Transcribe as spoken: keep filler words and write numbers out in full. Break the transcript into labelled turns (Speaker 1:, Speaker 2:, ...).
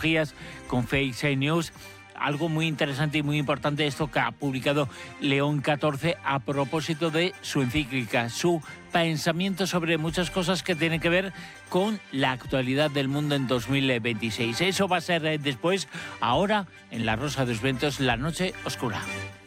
Speaker 1: ideologías, con fake news. Algo muy interesante y muy importante esto que ha publicado León catorce a propósito de su encíclica, su pensamiento sobre muchas cosas que tienen que ver con la actualidad del mundo en dos mil veintiséis. Eso va a ser después, ahora en La Rosa de los Vientos, La Noche Oscura.